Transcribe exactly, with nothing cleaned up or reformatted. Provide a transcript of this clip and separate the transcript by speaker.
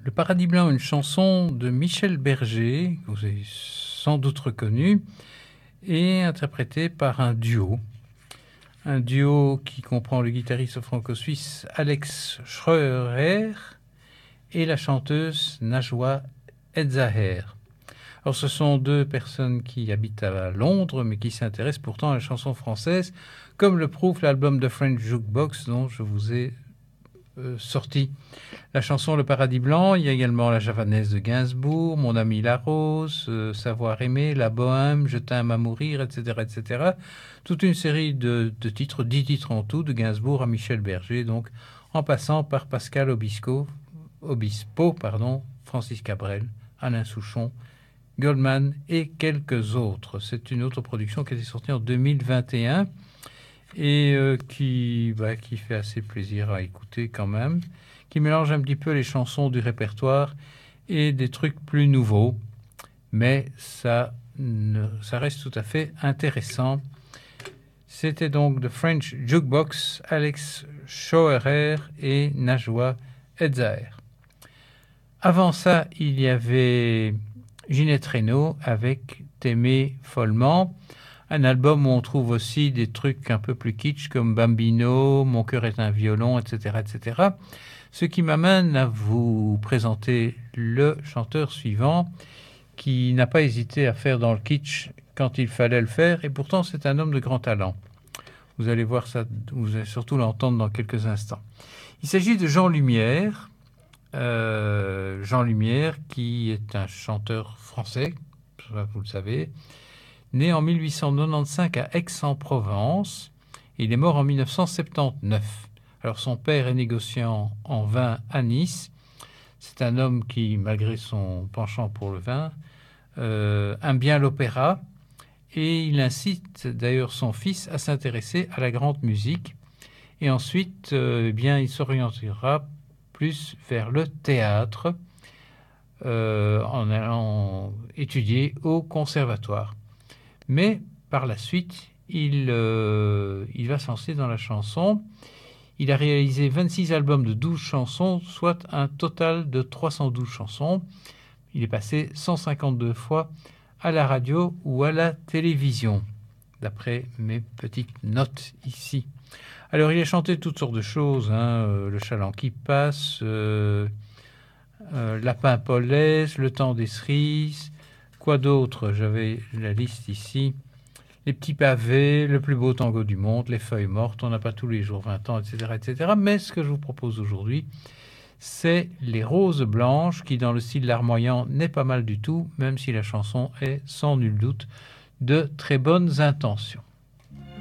Speaker 1: Le Paradis Blanc, une chanson de Michel Berger, que vous avez sans doute reconnue, et interprétée par un duo. Un duo qui comprend le guitariste franco-suisse Alex Schreuer et la chanteuse Najwa Etzaher. Alors, ce sont deux personnes qui habitent à Londres, mais qui s'intéressent pourtant à la chanson française, comme le prouve l'album de French Jukebox dont je vous ai euh, sorti la chanson Le Paradis Blanc. Il y a également La Javanaise de Gainsbourg, Mon ami la Rose, euh, Savoir aimer, La Bohème, Je t'aime à mourir, et cetera, et cetera. Toute une série de, de titres, dix titres en tout, de Gainsbourg à Michel Berger, donc en passant par Pascal Obispo, Obispo pardon, Francis Cabrel, Alain Souchon, Goldman et quelques autres. C'est une autre production qui a été sortie en deux mille vingt et un et euh, qui, bah, qui fait assez plaisir à écouter quand même, qui mélange un petit peu les chansons du répertoire et des trucs plus nouveaux, mais ça, ne, ça reste tout à fait intéressant. C'était donc The French Jukebox, Alex Schauerer et Najwa Etzaher. Avant ça, il y avait Ginette Renault avec T'aimer follement, un album où on trouve aussi des trucs un peu plus kitsch comme Bambino, Mon cœur est un violon, et cetera, et cetera. Ce qui m'amène à vous présenter le chanteur suivant qui n'a pas hésité à faire dans le kitsch quand il fallait le faire, et pourtant c'est un homme de grand talent. Vous allez voir ça, vous allez surtout l'entendre dans quelques instants. Il s'agit de Jean Lumière, euh, Jean Lumière qui est un chanteur français, vous le savez, né en mille huit cent quatre-vingt-quinze à Aix-en-Provence. Il est mort en mille neuf cent soixante-dix-neuf. Alors son père est négociant en vin à Nice. C'est un homme qui, malgré son penchant pour le vin, euh, aime bien l'opéra. Et il incite d'ailleurs son fils à s'intéresser à la grande musique. Et ensuite, euh, eh bien, il s'orientera plus vers le théâtre euh, en allant étudier au conservatoire. Mais par la suite, il, euh, il va se lancer dans la chanson. Il a réalisé vingt-six albums de douze chansons, soit un total de trois cent douze chansons. Il est passé cent cinquante-deux fois à la radio ou à la télévision, d'après mes petites notes ici. Alors, il a chanté toutes sortes de choses, hein, euh, Le chaland qui passe, euh, euh, Lapin Paulès, Le temps des cerises. Quoi d'autre? J'avais la liste ici. Les petits pavés, Le plus beau tango du monde, Les feuilles mortes, On n'a pas tous les jours vingt ans, et cetera, et cetera. Mais ce que je vous propose aujourd'hui, c'est Les roses blanches, qui dans le style larmoyant n'est pas mal du tout, même si la chanson est sans nul doute de très bonnes intentions.